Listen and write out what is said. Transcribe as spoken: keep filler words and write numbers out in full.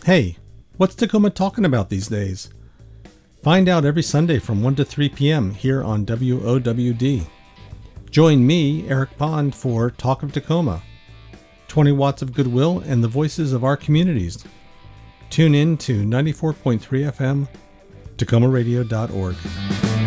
Hey, what's Tacoma talking about these days? Find out every Sunday from one to three p.m. here on W O W D. Join me, Eric Pond, for Talk of Tacoma. twenty watts of goodwill and the voices of our communities. Tune in to ninety-four point three F M, Tacoma Radio dot org.